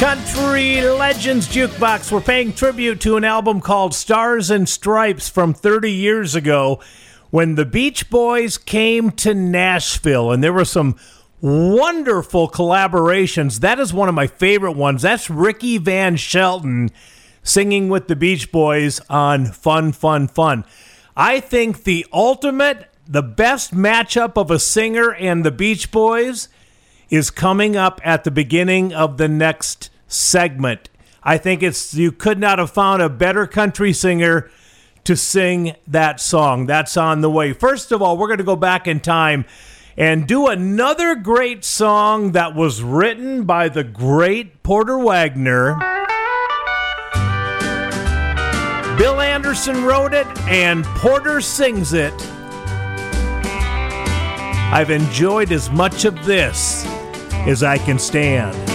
Country Legends Jukebox. We're paying tribute to an album called Stars and Stripes from 30 years ago when the Beach Boys came to Nashville. And there were some wonderful collaborations. That is one of my favorite ones. That's Ricky Van Shelton singing with the Beach Boys on Fun, Fun, Fun. I think the best matchup of a singer and the Beach Boys is coming up at the beginning of the next segment. I think you could not have found a better country singer to sing that song. That's on the way. First of all, we're going to go back in time and do another great song that was written by the great Porter Wagoner. Bill Anderson wrote it, and Porter sings it. I've enjoyed as much of this as I can stand.